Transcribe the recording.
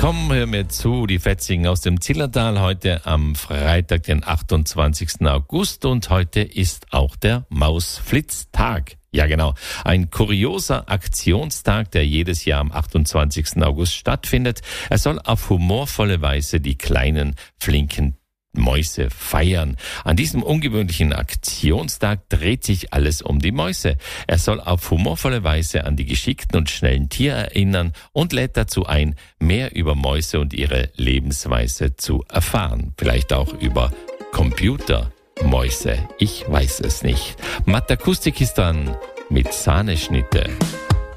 Komm, hör mir zu, die Fetzigen aus dem Zillertal, heute am Freitag, den 28. August, und heute ist auch der Mausflitztag. Ja, genau. Ein kurioser Aktionstag, der jedes Jahr am 28. August stattfindet. Er soll auf humorvolle Weise die kleinen, flinken Mäuse feiern. An diesem ungewöhnlichen Aktionstag dreht sich alles um die Mäuse. Er soll auf humorvolle Weise an die geschickten und schnellen Tiere erinnern und lädt dazu ein, mehr über Mäuse und ihre Lebensweise zu erfahren. Vielleicht auch über Computermäuse. Ich weiß es nicht. Matt Akustik ist dran mit Sahneschnitte.